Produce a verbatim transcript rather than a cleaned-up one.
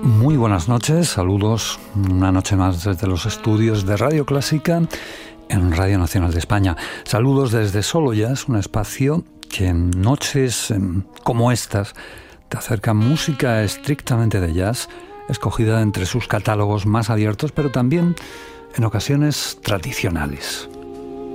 Muy buenas noches, saludos una noche más desde los estudios de Radio Clásica en Radio Nacional de España. Saludos desde Solo Jazz, un espacio que en noches como estas te acerca música estrictamente de jazz, escogida entre sus catálogos más abiertos, pero también en ocasiones tradicionales.